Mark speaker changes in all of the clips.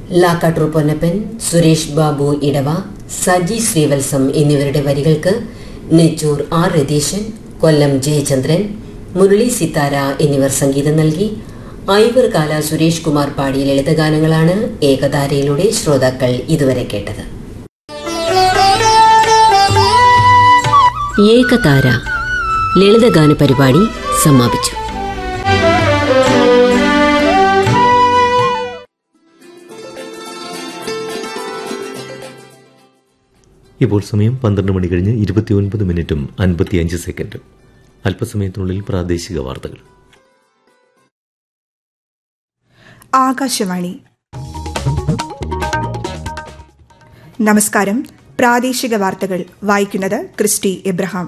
Speaker 1: ലാക്കാട്ടൂർ പൊന്നപ്പൻ, സുരേഷ് ബാബു ഇടവ, സജി ശ്രീവത്സം എന്നിവരുടെ വരികൾക്ക് നെച്ചൂർ ആർ രതീശൻ, കൊല്ലം ജയചന്ദ്രൻ, മുരളി സിത്താര എന്നിവർ സംഗീതം നൽകി. ഐവർകാല സുരേഷ് കുമാർ പാടിയ ലളിതഗാനങ്ങളാണ് ഏകതാരയിലൂടെ ശ്രോതാക്കൾ ഇതുവരെ കേട്ടത്. ഏകതാര ലളിതഗാന പരിപാടി സമാപിച്ചു.
Speaker 2: ഇപ്പോൾ സമയം 12 മണി കഴിഞ്ഞ് 29 മിനിറ്റും 55 സെക്കൻഡും. അല്പസമയത്തിനുള്ളിൽ പ്രാദേശിക വാർത്തകൾ.
Speaker 3: ആകാശവാണി. നമസ്കാരം. പ്രാദേശിക വാർത്തകൾ വായിക്കുന്നത് ക്രിസ്റ്റി എബ്രഹാം.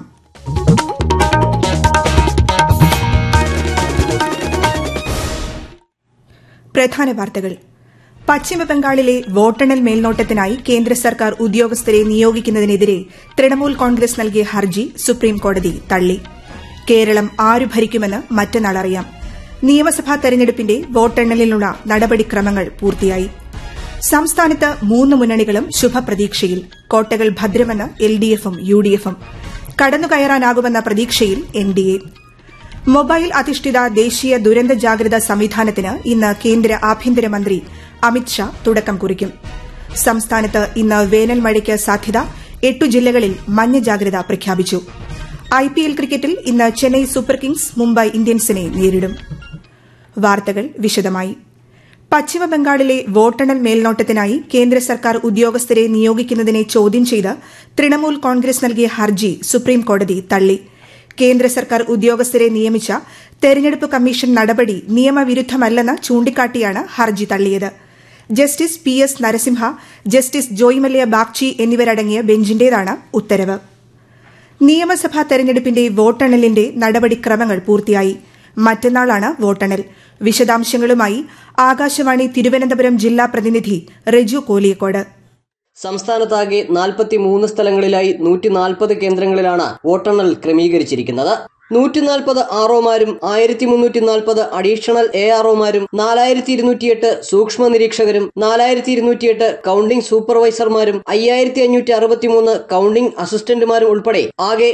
Speaker 3: പ്രധാന വാർത്തകൾ. പശ്ചിമബംഗാളിലെ വോട്ടെണ്ണൽ മേൽനോട്ടത്തിനായി കേന്ദ്ര സർക്കാർ ഉദ്യോഗസ്ഥരെ നിയോഗിക്കുന്നതിനെതിരെ തൃണമൂൽ കോൺഗ്രസ് നൽകിയ ഹർജി സുപ്രീംകോടതി തള്ളി. കേരളം ആരു ഭരിക്കുമെന്ന് മറ്റന്നാൾ അറിയാം. നിയമസഭാ തെരഞ്ഞെടുപ്പിന്റെ വോട്ടെണ്ണലിനുള്ള നടപടിക്രമങ്ങൾ പൂർത്തിയായി. സംസ്ഥാനത്ത് 3 മുന്നണികളും ശുഭപ്രതീക്ഷയിൽ. കോട്ടകൾ ഭദ്രമെന്ന് LDFും UDFും. കടന്നുകയറാനാകുമെന്ന പ്രതീക്ഷയിൽ NDA. മൊബൈൽ അധിഷ്ഠിത ദേശീയ ദുരന്ത ജാഗ്രതാ സംവിധാനത്തിന് ഇന്ന് കേന്ദ്ര ആഭ്യന്തരമന്ത്രി അമിത്ഷാ തുടക്കം കുറിക്കും. സംസ്ഥാനത്ത് ഇന്ന് വേനൽ മഴയ്ക്ക് സാധ്യത. 8 ജില്ലകളിൽ മഞ്ഞ ജാഗ്രത പ്രഖ്യാപിച്ചു. IPL ക്രിക്കറ്റിൽ ഇന്ന് ചെന്നൈ സൂപ്പർ കിങ്സ് മുംബൈ ഇന്ത്യൻസിനെ നേരിടും. വാർത്തകൾ വിശദമായി. പശ്ചിമബംഗാളിലെ വോട്ടെണ്ണൽ മേൽനോട്ടത്തിനായി കേന്ദ്ര സർക്കാർ ഉദ്യോഗസ്ഥരെ നിയോഗിക്കുന്നതിനെ ചോദ്യം ചെയ്ത് തൃണമൂൽ കോൺഗ്രസ് നൽകിയ ഹർജി സുപ്രീംകോടതി തള്ളി. കേന്ദ്ര സർക്കാർ ഉദ്യോഗസ്ഥരെ നിയമിച്ച തെരഞ്ഞെടുപ്പ് കമ്മീഷൻ നടപടി നിയമവിരുദ്ധമല്ലെന്ന് ചൂണ്ടിക്കാട്ടിയാണ് ഹർജി തള്ളിയത്. Justice PS Narasimha, justice Joymalya Bagchi എന്നിവരടങ്ങിയ ബെഞ്ചിന്റേതാണ് ഉത്തരവ്. നിയമസഭാ തെരഞ്ഞെടുപ്പിന്റെ വോട്ടെണ്ണലിന്റെ നടപടിക്രമങ്ങൾ പൂർത്തിയായി. മറ്റന്നാളാണ് വോട്ടെണ്ണൽ. വിശദാംശങ്ങളുമായി ആകാശവാണി തിരുവനന്തപുരം ജില്ലാ പ്രതിനിധി റെജു കോലിയക്കോട്.
Speaker 4: സംസ്ഥാനത്താകെ 43 സ്ഥലങ്ങളിലായി 140 കേന്ദ്രങ്ങളിലാണ് വോട്ടെണ്ണൽ ക്രമീകരിച്ചിരിക്കുന്നത്. 140 ROമാരും 1340 അഡീഷണൽ AROമാരും 4208 സൂക്ഷ്മ നിരീക്ഷകരും 4208 കൌണ്ടിംഗ് സൂപ്പർവൈസർമാരും 5563 കൌണ്ടിംഗ് അസിസ്റ്റന്റുമാരും ഉൾപ്പെടെ ആകെ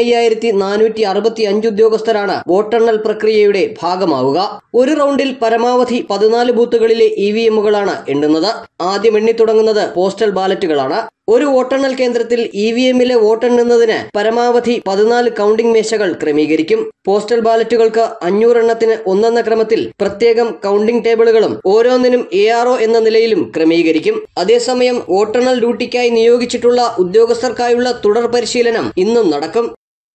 Speaker 4: 15465 ഉദ്യോഗസ്ഥരാണ് വോട്ടെണ്ണൽ പ്രക്രിയയുടെ ഭാഗമാവുക. ഒരു റൌണ്ടിൽ പരമാവധി 14 ബൂത്തുകളിലെ EVMകളാണ് എണ്ണുന്നത്. ആദ്യം എണ്ണിത്തുടങ്ങുന്നത് പോസ്റ്റൽ ബാലറ്റുകളാണ്. ഒരു വോട്ടെണ്ണൽ കേന്ദ്രത്തിൽ EVMലെ വോട്ടെണ്ണുന്നതിന് പരമാവധി 14 കൌണ്ടിംഗ് മേശകൾ ക്രമീകരിക്കും. പോസ്റ്റൽ ബാലറ്റുകൾക്ക് 500 എണ്ണത്തിന് ഒന്നെന്ന ക്രമത്തിൽ പ്രത്യേകം കൌണ്ടിംഗ് ടേബിളുകളും ഓരോന്നിനും ARO എന്ന നിലയിലും ക്രമീകരിക്കും. അതേസമയം വോട്ടെണ്ണൽ ഡ്യൂട്ടിക്കായി നിയോഗിച്ചിട്ടുള്ള ഉദ്യോഗസ്ഥർക്കായുള്ള തുടർ പരിശീലനം ഇന്നും നടക്കും.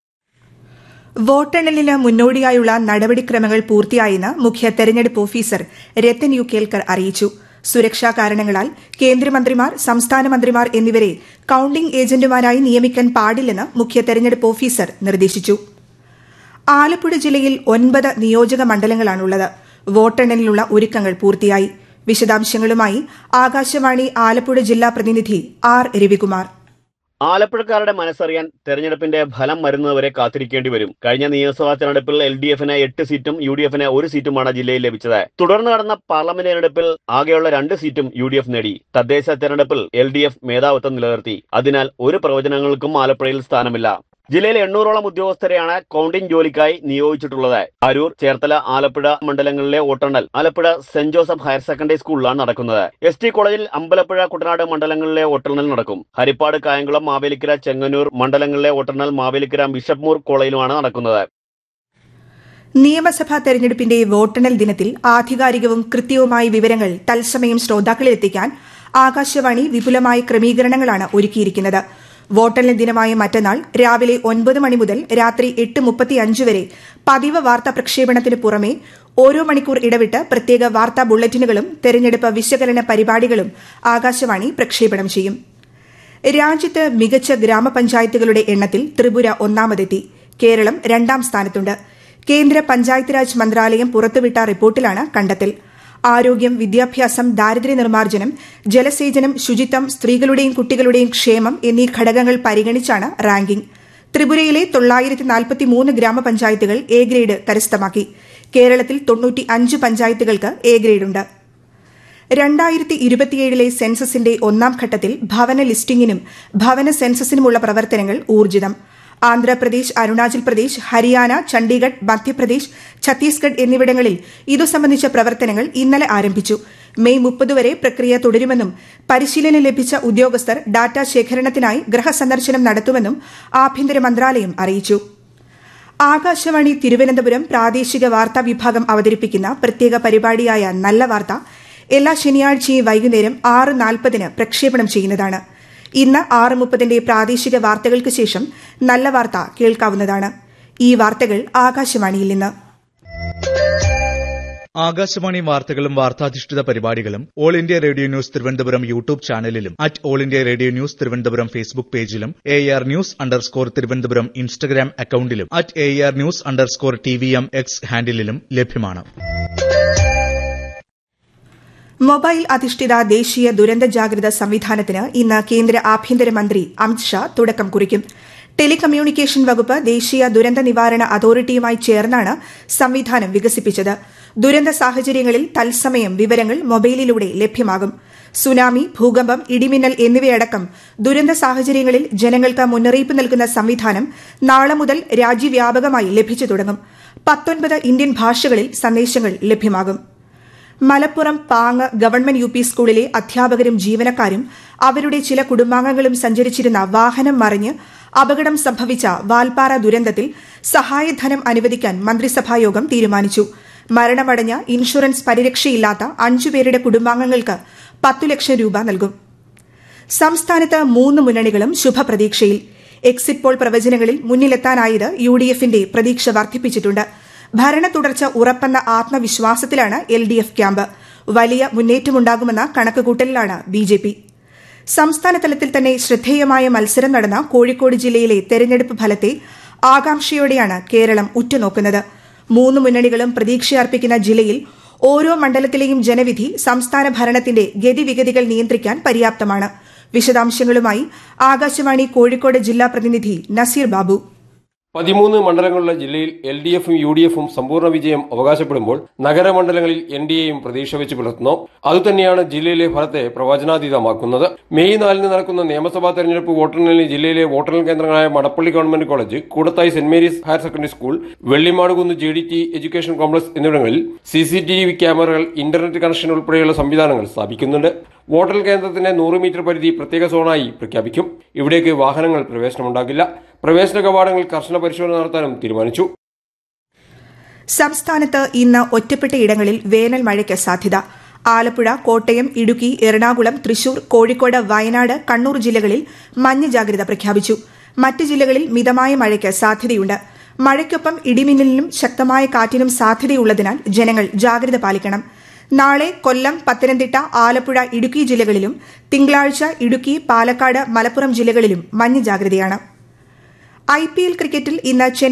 Speaker 3: വോട്ടെണ്ണലിന് മുന്നോടിയായുള്ള നടപടിക്രമങ്ങൾ പൂർത്തിയായെന്ന് മുഖ്യ തെരഞ്ഞെടുപ്പ് ഓഫീസർ രത്തൻ യു കേൽക്കർ അറിയിച്ചു. സുരക്ഷാ കാരണങ്ങളാൽ കേന്ദ്രമന്ത്രിമാർ, സംസ്ഥാന മന്ത്രിമാർ എന്നിവരെ കൌണ്ടിംഗ് ഏജന്റുമാരായി നിയമിക്കാൻ പാടില്ലെന്ന് മുഖ്യ തെരഞ്ഞെടുപ്പ് ഓഫീസർ നിർദ്ദേശിച്ചു. ആലപ്പുഴ ജില്ലയിൽ 9 നിയോജക മണ്ഡലങ്ങളാണുള്ളത്. വോട്ടെണ്ണലിനുള്ള ഒരുക്കങ്ങൾ പൂർത്തിയായി. വിശദാംശങ്ങളുമായി ആകാശവാണി ആലപ്പുഴ ജില്ലാ പ്രതിനിധി R രവികുമാർ.
Speaker 5: ആലപ്പുഴക്കാരുടെ മനസ്സറിയാൻ തെരഞ്ഞെടുപ്പിന്റെ ഫലം വരുന്നതുവരെ കാത്തിരിക്കേണ്ടി വരും. കഴിഞ്ഞ നിയമസഭാ തെരഞ്ഞെടുപ്പിൽ LDFന് 8 സീറ്റും UDFന് 1 സീറ്റുമാണ് ജില്ലയിൽ ലഭിച്ചത്. തുടർന്ന് നടന്ന പാർലമെന്റ് തെരഞ്ഞെടുപ്പിൽ ആകെയുള്ള 2 സീറ്റും UDF നേടി. തദ്ദേശ തെരഞ്ഞെടുപ്പിൽ LDF മേധാവിത്വം നിലനിർത്തി. അതിനാൽ ഒരു പ്രവചനങ്ങൾക്കും ആലപ്പുഴയിൽ സ്ഥാനമില്ല. ജില്ലയിൽ 800ഓളം ഉദ്യോഗസ്ഥരെയാണ് കൌണ്ടിംഗ് ജോലിക്കായി നിയോഗിച്ചിട്ടുള്ളത്. അരൂർ, ചേർത്തല, ആലപ്പുഴ മണ്ഡലങ്ങളിലെ വോട്ടെണ്ണൽ Alappuzha saint Joseph higher secondary സ്കൂളിലാണ് നടക്കുന്നത്. ST കോളേജിൽ അമ്പലപ്പുഴ, കുട്ടനാട് മണ്ഡലങ്ങളിലെ വോട്ടെണ്ണൽ നടക്കും. ഹരിപ്പാട്, കായംകുളം, മാവേലിക്കര, ചെങ്ങന്നൂർ മണ്ഡലങ്ങളിലെ വോട്ടെണ്ണൽ മാവേലിക്കര ബിഷപ്പ് കോളേജിലുമാണ് നടക്കുന്നത്.
Speaker 3: നിയമസഭാ തെരഞ്ഞെടുപ്പിന്റെ വോട്ടെണ്ണൽ ദിനത്തിൽ ആധികാരികവും കൃത്യവുമായ വിവരങ്ങൾ തത്സമയം ശ്രോതാക്കളിലെത്തിക്കാൻ ആകാശവാണി വിപുലമായ ക്രമീകരണങ്ങളാണ് ഒരുക്കിയിരിക്കുന്നത്. വോട്ടെണ്ണൽ ദിനമായ മറ്റന്നാൾ രാവിലെ 9 മണി മുതൽ രാത്രി 8:35 വരെ പതിവ് വാർത്താ പ്രക്ഷേപണത്തിന് പുറമെ ഓരോ മണിക്കൂർ ഇടവിട്ട് പ്രത്യേക വാർത്താ ബുള്ളറ്റിനുകളും തെരഞ്ഞെടുപ്പ് വിശകലന പരിപാടികളും ആകാശവാണി പ്രക്ഷേപണം ചെയ്യും. രാജ്യത്ത് മികച്ച ഗ്രാമപഞ്ചായത്തുകളുടെ എണ്ണത്തിൽ ത്രിപുര ഒന്നാമതെത്തി. കേരളം 2ാം സ്ഥാനത്തുണ്ട്. കേന്ദ്ര പഞ്ചായത്ത് രാജ് മന്ത്രാലയം പുറത്തുവിട്ട റിപ്പോർട്ടിലാണ് കണ്ടെത്തൽ. ആരോഗ്യം, വിദ്യാഭ്യാസം, ദാരിദ്ര്യ നിർമ്മാർജ്ജനം, ജലസേചനം, ശുചിത്വം, സ്ത്രീകളുടെയും കുട്ടികളുടെയും ക്ഷേമം എന്നീ ഘടകങ്ങൾ പരിഗണിച്ചാണ് റാങ്കിംഗ്. ത്രിപുരയിലെ 943 ഗ്രാമപഞ്ചായത്തുകൾ എ ഗ്രേഡ് കരസ്ഥമാക്കി. കേരളത്തിൽ 95 പഞ്ചായത്തുകൾക്ക് എ ഗ്രേഡുണ്ട്. 2027 സെൻസസിന്റെ ഒന്നാം ഘട്ടത്തിൽ ഭവന ലിസ്റ്റിംഗിനും ഭവന സെൻസസിനുമുള്ള പ്രവർത്തനങ്ങൾ ഊർജിതം. ആന്ധ്രാപ്രദേശ്, അരുണാചൽ പ്രദേശ്, ഹരിയാന, ചണ്ഡീഗഡ്, മധ്യപ്രദേശ്, ഛത്തീസ്ഗഡ് എന്നിവിടങ്ങളിൽ ഇതു സംബന്ധിച്ച പ്രവർത്തനങ്ങൾ ഇന്നലെ ആരംഭിച്ചു. മെയ് 30 വരെ പ്രക്രിയ തുടരുമെന്നും പരിശീലനം ലഭിച്ച ഉദ്യോഗസ്ഥർ ഡാറ്റ ശേഖരണത്തിനായി ഗൃഹസന്ദർശനം നടത്തുമെന്നും ആഭ്യന്തര മന്ത്രാലയം അറിയിച്ചു. ആകാശവാണി തിരുവനന്തപുരം പ്രാദേശിക വാർത്താ വിഭാഗം അവതരിപ്പിക്കുന്ന പ്രത്യേക പരിപാടിയായ നല്ല വാർത്ത എല്ലാ ശനിയാഴ്ചയും വൈകുന്നേരം 6:40 പ്രക്ഷേപണം ചെയ്യുന്നതാണ്. ഇന്ന് 6:30 പ്രാദേശിക വാർത്തകൾക്ക് ശേഷം നല്ല വാർത്ത കേൾക്കാവുന്നതാണ്. ഈ വാർത്തകൾ ആകാശവാണിയിൽ നിന്ന്.
Speaker 6: ആകാശവാണി വാർത്തകളും വാർത്താധിഷ്ഠിത പരിപാടികളും all India radio news Thiruvananthapuram YouTube ചാനലിലും all India radio news Thiruvananthapuram Facebook പേജിലും AR News_ തിരുവനന്തപുരം ഇൻസ്റ്റഗ്രാം അക്കൌണ്ടിലും AR News_TVM X ഹാൻഡിലും ലഭ്യമാണ്.
Speaker 3: മൊബൈൽ അധിഷ്ഠിത ദേശീയ ദുരന്ത ജാഗ്രത സംവിധാനത്തിന് ഇന്ന് കേന്ദ്ര ആഭ്യന്തരമന്ത്രി അമിത്ഷാ തുടക്കം കുറിക്കും. ടെലികമ്മ്യൂണിക്കേഷൻ വകുപ്പ് ദേശീയ ദുരന്ത നിവാരണ അതോറിറ്റിയുമായി ചേർന്നാണ് സംവിധാനം വികസിപ്പിച്ചത്. ദുരന്ത സാഹചര്യങ്ങളിൽ തത്സമയം വിവരങ്ങൾ മൊബൈലിലൂടെ ലഭ്യമാകും. സുനാമി, ഭൂകമ്പം, ഇടിമിന്നൽ എന്നിവയടക്കം ദുരന്ത സാഹചര്യങ്ങളിൽ ജനങ്ങൾക്ക് മുന്നറിയിപ്പ് നൽകുന്ന സംവിധാനം നാളെ മുതൽ രാജ്യവ്യാപകമായി ലഭിച്ചു തുടങ്ങും. 19 ഇന്ത്യൻ ഭാഷകളിൽ സന്ദേശങ്ങൾ ലഭ്യമാകും. മലപ്പുറം പാങ്ങ് ഗവൺമെന്റ് UP സ്കൂളിലെ അധ്യാപകരും ജീവനക്കാരും അവരുടെ ചില കുടുംബാംഗങ്ങളും സഞ്ചരിച്ചിരുന്ന വാഹനം മറിഞ്ഞ് അപകടം സംഭവിച്ച വാൽപ്പാറ ദുരന്തത്തിൽ സഹായധനം അനുവദിക്കാൻ മന്ത്രിസഭായോഗം തീരുമാനിച്ചു. മരണമടഞ്ഞ ഇൻഷുറൻസ് പരിരക്ഷയില്ലാത്ത 5 പേരുടെ കുടുംബാംഗങ്ങൾക്ക് 10 ലക്ഷം രൂപ നൽകും. സംസ്ഥാനത്ത് 3 മുന്നണികളും ശുഭപ്രതീക്ഷയിൽ. എക്സിറ്റ് പോൾ പ്രവചനങ്ങളിൽ മുന്നിലെത്താനായത് UDFന്റെ പ്രതീക്ഷ വർദ്ധിപ്പിച്ചിട്ടുണ്ട്. ഭരണ തുടർച്ച ഉറപ്പെന്ന ആത്മവിശ്വാസത്തിലാണ് LDF ക്യാമ്പ്. വലിയ മുന്നേറ്റമുണ്ടാകുമെന്ന കണക്കുകൂട്ടലിലാണ് BJP. സംസ്ഥാന തലത്തിൽ തന്നെ ശ്രദ്ധേയമായ മത്സരം നടന്ന കോഴിക്കോട് ജില്ലയിലെ തെരഞ്ഞെടുപ്പ് ഫലത്തെ ആകാംക്ഷയോടെയാണ് കേരളം ഉറ്റുനോക്കുന്നത്. 3 മുന്നണികളും പ്രതീക്ഷയർപ്പിക്കുന്ന ജില്ലയിൽ ഓരോ മണ്ഡലത്തിലെയും ജനവിധി സംസ്ഥാന ഭരണത്തിന്റെ ഗതിവിഗതികൾ നിയന്ത്രിക്കാൻ പര്യാപ്തമാണ്. വിശദാംശങ്ങളുമായി ആകാശവാണി കോഴിക്കോട് ജില്ലാ പ്രതിനിധി നസീർ ബാബു.
Speaker 7: 13 മണ്ഡലങ്ങളുള്ള ജില്ലയിൽ LDFും UDFും സമ്പൂർണ്ണ വിജയം അവകാശപ്പെടുമ്പോൾ നഗരമണ്ഡലങ്ങളിൽ NDAയും പ്രതീക്ഷ വെച്ച് പുലർത്തുന്നു. അതുതന്നെയാണ് ജില്ലയിലെ ഫലത്തെ പ്രവചനാതീതമാക്കുന്നത്. മെയ് 4 നടക്കുന്ന നിയമസഭാ തെരഞ്ഞെടുപ്പ് വോട്ടെണ്ണലിന് ജില്ലയിലെ വോട്ടെണ്ണൽ കേന്ദ്രങ്ങളായ Madappally government college, Koodathayi saint Mary's higher secondary school, Vellimadukunnu GDT education complex എന്നിവിടങ്ങളിൽ CCTV ക്യാമറകൾ, ഇന്റർനെറ്റ് കണക്ഷൻ ഉൾപ്പെടെയുള്ള സംവിധാനങ്ങൾ സ്ഥാപിക്കുന്നുണ്ട്. വോട്ടെണ്ണൽ കേന്ദ്രത്തിന് 100 മീറ്റർ പരിധി പ്രത്യേക സോണായി പ്രഖ്യാപിക്കും. ഇവിടേക്ക് വാഹനങ്ങൾ പ്രവേശനമുണ്ടാകില്ല. പ്രവേശന കവാടങ്ങളിൽ കർശന പരിശോധന നടത്താനും തീരുമാനിച്ചു.
Speaker 3: സംസ്ഥാനത്ത് ഇന്ന് ഒറ്റപ്പെട്ട ഇടങ്ങളിൽ വേനൽ മഴയ്ക്ക് സാധ്യത. ആലപ്പുഴ, കോട്ടയം, ഇടുക്കി, എറണാകുളം, തൃശൂർ, കോഴിക്കോട്, വയനാട്, കണ്ണൂർ ജില്ലകളിൽ മഞ്ഞ ജാഗ്രത പ്രഖ്യാപിച്ചു. മറ്റ് ജില്ലകളിൽ മിതമായ മഴയ്ക്ക് സാധ്യതയുണ്ട്. മഴയ്ക്കൊപ്പം ഇടിമിന്നലിനും ശക്തമായ കാറ്റിനും സാധ്യതയുള്ളതിനാൽ ജനങ്ങൾ ജാഗ്രത പാലിക്കണം. നാളെ കൊല്ലം, പത്തനംതിട്ട, ആലപ്പുഴ, ഇടുക്കി ജില്ലകളിലും തിങ്കളാഴ്ച ഇടുക്കി, പാലക്കാട്, മലപ്പുറം ജില്ലകളിലും മഞ്ഞ ജാഗ്രതയാണ്. IPL ക്രിക്കറ്റിൽ ഇന്ന്